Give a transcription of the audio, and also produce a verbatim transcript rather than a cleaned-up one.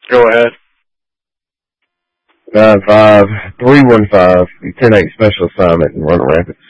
Go ahead. nine five three one five ten eight special assignment in Roanoke Rapids.